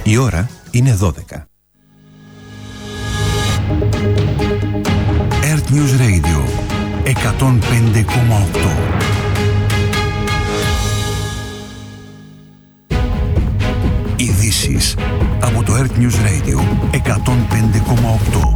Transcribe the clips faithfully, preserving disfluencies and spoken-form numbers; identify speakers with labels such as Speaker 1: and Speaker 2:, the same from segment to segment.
Speaker 1: Η ώρα είναι δώδεκα. Earth News Radio εκατόν πέντε κόμμα οκτώ. Ειδήσεις από το Earth News Radio εκατόν πέντε κόμμα οκτώ.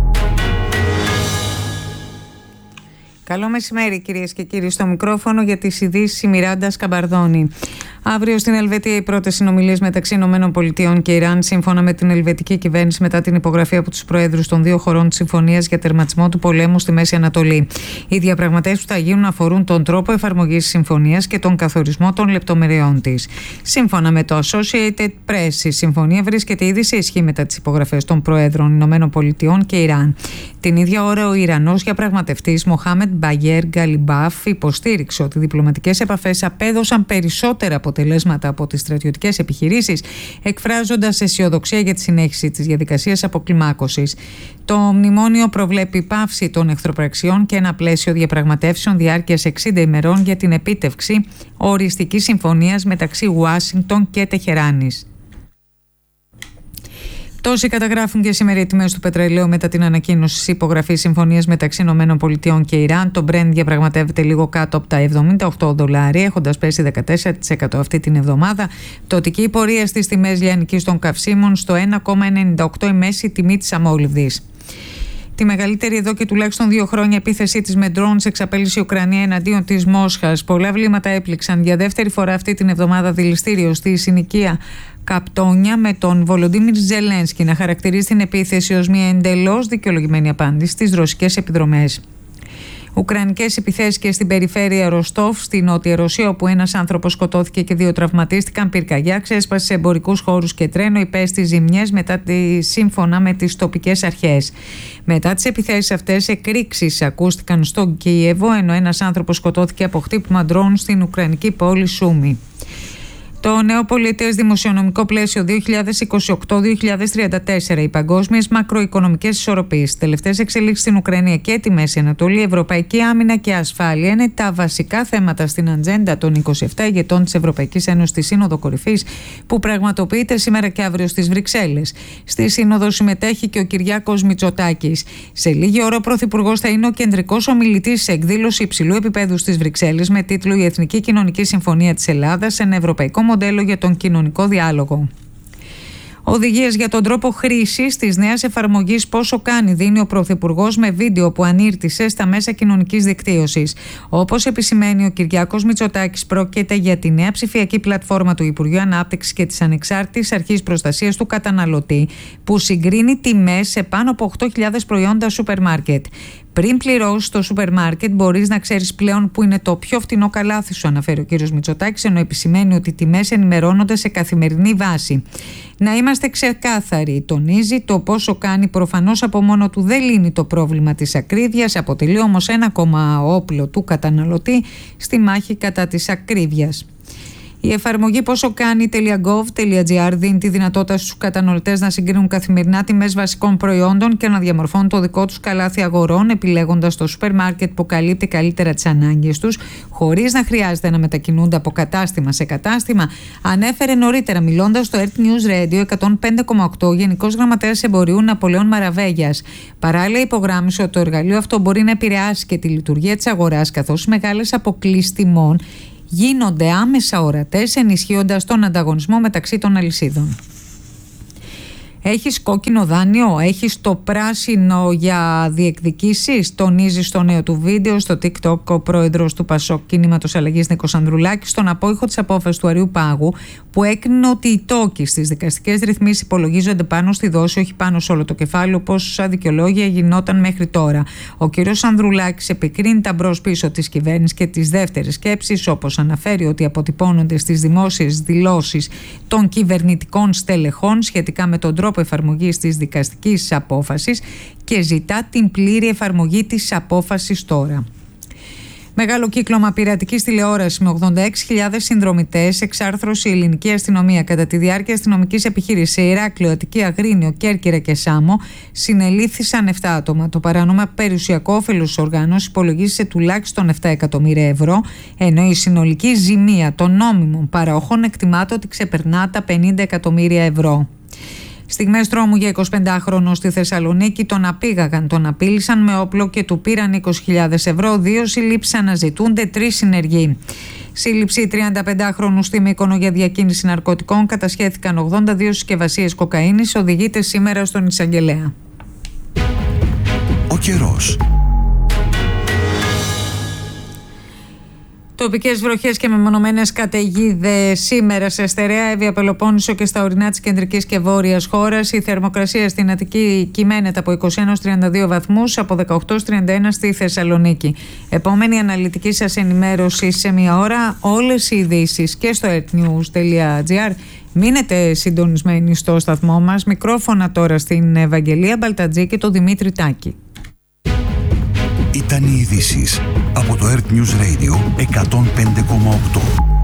Speaker 2: Καλό μεσημέρι κυρίες και κύριοι, στο μικρόφωνο για τις ειδήσεις η Μιράντα Σκαμπαρδόνη. Αύριο στην Ελβετία οι πρώτες συνομιλίες μεταξύ ΗΠΑ και Ιράν, σύμφωνα με την ελβετική κυβέρνηση, μετά την υπογραφή από τους προέδρους των δύο χωρών της συμφωνίας για τερματισμό του πολέμου στη Μέση Ανατολή. Οι διαπραγματεύσεις που θα γίνουν αφορούν τον τρόπο εφαρμογής της συμφωνίας και τον καθορισμό των λεπτομεριών της. Σύμφωνα με το Associated Press, η συμφωνία βρίσκεται ήδη σε ισχύ μετά τις υπογραφές των προέδρων ΗΠΑ και Ιράν. Την ίδια ώρα, ο Ιρανός διαπραγματευτής Μοχάμεντ Μπαγέρ Γκαλιμπάφ υποστήριξε ότι οι διπλωματικές επαφές απέδωσαν περισσότερα αποτελέσματα από τις στρατιωτικές επιχειρήσεις, εκφράζοντας αισιοδοξία για τη συνέχιση της διαδικασίας αποκλιμάκωσης. Το μνημόνιο προβλέπει πάυση των εχθροπραξιών και ένα πλαίσιο διαπραγματεύσεων διάρκειας εξήντα ημερών για την επίτευξη οριστικής συμφωνίας μεταξύ Ουάσιγκτον και Τεχεράνης. Τόσοι καταγράφουν και σήμερα οι τιμές του πετρελαίου μετά την ανακοίνωση της υπογραφής συμφωνίας μεταξύ ΗΠΑ και Ιράν. Το Brent διαπραγματεύεται λίγο κάτω από τα εβδομήντα οκτώ δολάρια, έχοντας πέσει δεκατέσσερα τοις εκατό αυτή την εβδομάδα. Πτωτική πορεία στις τιμές λιανικής των καυσίμων στο ένα κόμμα ενενήντα οκτώ η μέση τιμή της αμόλυβδης. Τη μεγαλύτερη εδώ και τουλάχιστον δύο χρόνια επίθεσή της με drones εξαπέλυσε η Ουκρανία εναντίον της Μόσχας. Πολλά βλήματα έπληξαν για δεύτερη φορά αυτή την εβδομάδα δηληστήριο στη συνοικία Καπτόνια, με τον Βολοντίμιρ Ζελένσκι να χαρακτηρίζει την επίθεση ως μια εντελώς δικαιολογημένη απάντηση στις ρωσικές επιδρομές. Ουκρανικές επιθέσεις και στην περιφέρεια Ροστόφ, στη Νότια Ρωσία, όπου ένας άνθρωπος σκοτώθηκε και δύο τραυματίστηκαν. Πυρκαγιά ξέσπασε σε εμπορικούς χώρους και τρένο, υπέστη ζημιές μετά τη, σύμφωνα με τις τοπικές αρχές. Μετά τις επιθέσεις αυτές, εκρήξεις ακούστηκαν στο Κίεβο, ενώ ένας άνθρωπος σκοτώθηκε από χτύπημα ντρόουν στην ουκρανική πόλη Σούμι. Το νέο πολιτές δημοσιονομικό πλαίσιο δύο χιλιάδες είκοσι οκτώ με δύο χιλιάδες τριάντα τέσσερα, οι παγκόσμιες μακροοικονομικές ισορροπίες, τελευταίες εξελίξεις στην Ουκρανία και τη Μέση Ανατολή, ευρωπαϊκή άμυνα και ασφάλεια είναι τα βασικά θέματα στην ατζέντα των είκοσι επτά ηγετών της Ευρωπαϊκής Ένωσης στη Σύνοδο Κορυφής, που πραγματοποιείται σήμερα και αύριο στις Βρυξέλλες. Στη Σύνοδο συμμετέχει και ο Κυριάκος Μητσοτάκης. Σε λίγη ώρα ο Πρωθυπουργός θα είναι ο κεντρικός ομιλητής σε εκδήλωση υψηλού επίπεδου στις Βρυξέλλες με τίτλο «Η Εθνική Κοινωνική Συμφωνία της Ελλάδας, ένα ευρωπαϊκό μοντέλο για τον κοινωνικό διάλογο». Οδηγίες για τον τρόπο χρήσης της νέας εφαρμογής «Πόσο κάνει» δίνει ο Πρωθυπουργός με βίντεο που ανήρτησε στα μέσα κοινωνικής δικτύωσης. Όπως επισημαίνει ο Κυριάκος Μητσοτάκης, πρόκειται για τη νέα ψηφιακή πλατφόρμα του Υπουργείου Ανάπτυξης και της Ανεξάρτητης Αρχής Προστασίας του Καταναλωτή, που συγκρίνει τιμές σε πάνω από οκτώ χιλιάδες προϊόντα σούπερ μάρκετ. Πριν πληρώσεις στο σούπερ μάρκετ, μπορείς να ξέρεις πλέον που είναι το πιο φτηνό καλάθι σου, αναφέρει ο κ. Μητσοτάκης, ενώ επισημαίνει ότι οι τιμές ενημερώνονται σε καθημερινή βάση. Να είμαστε ξεκάθαροι, τονίζει, το πόσο κάνει προφανώς από μόνο του δεν λύνει το πρόβλημα της ακρίβειας, αποτελεί όμως ένα ακόμα όπλο του καταναλωτή στη μάχη κατά της ακρίβειας. Η εφαρμογή πόσο κάνει.gov.gr δίνει τη δυνατότητα στους καταναλωτές να συγκρίνουν καθημερινά τιμές βασικών προϊόντων και να διαμορφώνουν το δικό τους καλάθι αγορών, επιλέγοντας το σούπερ μάρκετ που καλύπτει καλύτερα τις ανάγκες τους, χωρίς να χρειάζεται να μετακινούνται από κατάστημα σε κατάστημα, ανέφερε νωρίτερα μιλώντας στο Earth News Radio εκατόν πέντε κόμμα οκτώ ο Γενικός Γραμματέας Εμπορίου Ναπολέων Μαραβέγιας. Παράλληλα, υπογράμμισε ότι το εργαλείο αυτό μπορεί να επηρεάσει και τη λειτουργία της αγοράς, καθώς οι μεγάλες αποκλίσεις τιμών γίνονται άμεσα ορατές, ενισχύοντας τον ανταγωνισμό μεταξύ των αλυσίδων. Έχεις κόκκινο δάνειο, έχεις το πράσινο για διεκδικήσεις, τονίζει στο νέο του βίντεο στο TikTok ο πρόεδρος του Πασόκ Κινήματος Αλλαγής Νίκος Ανδρουλάκης, στον απόϊχο της απόφασης του Αριού Πάγου, που έκρινε ότι οι τόκοι στις δικαστικές ρυθμίσεις υπολογίζονται πάνω στη δόση, όχι πάνω σε όλο το κεφάλαιο, όπως αδικαιολόγια γινόταν μέχρι τώρα. Ο κ. Ανδρουλάκης επικρίνει τα μπρος-πίσω της κυβέρνησης και τις δεύτερες σκέψεις, όπως αναφέρει ότι αποτυπώνονται στις δημόσιες δηλώσεις των κυβερνητικών στελεχών σχετικά με τον τρόπο εφαρμογής της δικαστικής απόφασης και ζητά την πλήρη εφαρμογή της απόφασης τώρα. Μεγάλο κύκλωμα πειρατικής τηλεόρασης με ογδόντα έξι χιλιάδες συνδρομητές, εξάρθρωση η ελληνική αστυνομία κατά τη διάρκεια αστυνομικής επιχείρησης σε Ηράκλειο, Αττική, Αγρίνιο, Κέρκυρα και Σάμο. Συνελήφθησαν επτά άτομα. Το παράνομα περιουσιακό όφελος της οργάνωσης υπολογίζει σε τουλάχιστον επτά εκατομμύρια ευρώ, ενώ η συνολική ζημία των νόμιμων παροχών εκτιμάται ότι ξεπερνά τα πενήντα εκατομμύρια ευρώ. Στιγμές τρόμου για εικοσιπεντάχρονο στη Θεσσαλονίκη. Τον απήγαγαν, τον απείλησαν με όπλο και του πήραν είκοσι χιλιάδες ευρώ. Δύο συλλήψεις αναζητούνται, τρεις συνεργοί. Σύλληψη τριανταπεντάχρονου στη Μύκονο για διακίνηση ναρκωτικών. Κατασχέθηκαν ογδόντα δύο συσκευασίες κοκαίνης. Οδηγείται σήμερα στον εισαγγελέα.
Speaker 1: Ο καιρός.
Speaker 2: Τοπικές βροχές και μεμονωμένες καταιγίδες σήμερα σε στερεά Εύβοια, Πελοπόννησο και στα ορεινά της κεντρικής και βόρειας χώρας. Η θερμοκρασία στην Αττική κυμαίνεται από είκοσι ένα έως τριάντα δύο βαθμούς, από δεκαοκτώ έως τριάντα ένα στη Θεσσαλονίκη. Επόμενη αναλυτική σας ενημέρωση σε μία ώρα. Όλες οι ειδήσεις και στο earthnews τελεία gr. Μείνετε συντονισμένοι στο σταθμό μας. Μικρόφωνα τώρα στην Ευαγγελία Μπαλτατζή και τον Δημήτρη Τάκη.
Speaker 1: Ήταν οι ειδήσεις από το Earth News Radio εκατόν πέντε κόμμα οκτώ.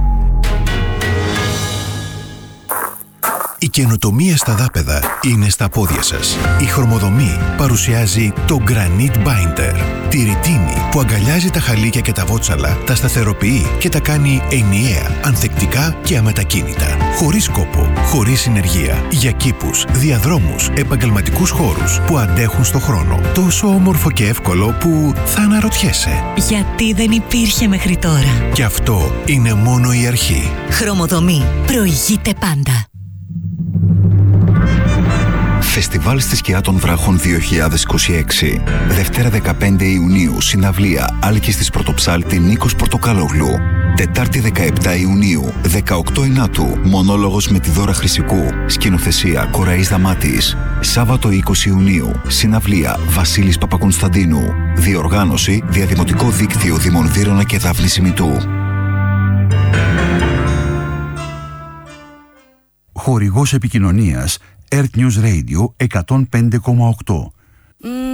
Speaker 3: Η καινοτομία στα δάπεδα είναι στα πόδια σας. Η Χρωμοδομή παρουσιάζει το Granite Binder. Τη ρητίνη που αγκαλιάζει τα χαλίκια και τα βότσαλα, τα σταθεροποιεί και τα κάνει ενιαία, ανθεκτικά και αμετακίνητα. Χωρίς κόπο, χωρίς συνεργεία. Για κήπους, διαδρόμους, επαγγελματικούς χώρους που αντέχουν στο χρόνο. Τόσο όμορφο και εύκολο που θα αναρωτιέσαι.
Speaker 4: Γιατί δεν υπήρχε μέχρι τώρα.
Speaker 3: Και αυτό είναι μόνο η αρχή.
Speaker 4: Χρωμοδομή. Προηγείται πάντα.
Speaker 5: Φεστιβάλ στη Σκιά των Βράχων δύο χιλιάδες είκοσι έξι. Δευτέρα δεκαπέντε Ιουνίου, συναυλία Άλκης της Πρωτοψάλτη Νίκος Πορτοκαλόγλου. Τετάρτη δεκαεπτά Ιουνίου, δεκαοκτώ Ινάτου, μονόλογος με τη Δώρα Χρυσικού. Σκηνοθεσία Κοραής Δαμάτης. Σάββατο είκοσι Ιουνίου, συναυλία Βασίλης Παπακωνσταντίνου. Διοργάνωση Διαδημοτικό Δίκτυο Δήμων Βύρωνα και Δάφνη Σιμητού.
Speaker 1: Χορηγός επικοινωνίας Earth News Radio εκατόν πέντε κόμμα οκτώ.